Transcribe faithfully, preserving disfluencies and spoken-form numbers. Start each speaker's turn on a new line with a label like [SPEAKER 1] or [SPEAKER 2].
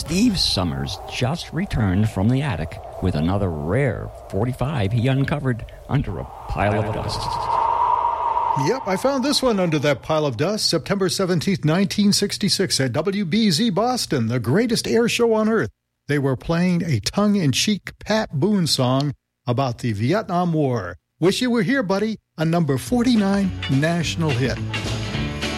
[SPEAKER 1] Steve Summers just returned from the attic with another rare forty-five he uncovered under a pile of dust.
[SPEAKER 2] Yep, I found this one under that pile of dust, September seventeenth, nineteen sixty-six, at W B Z Boston, the greatest air show on earth. They were playing a tongue-in-cheek Pat Boone song about the Vietnam War. Wish You Were Here, Buddy, a number forty-nine national hit.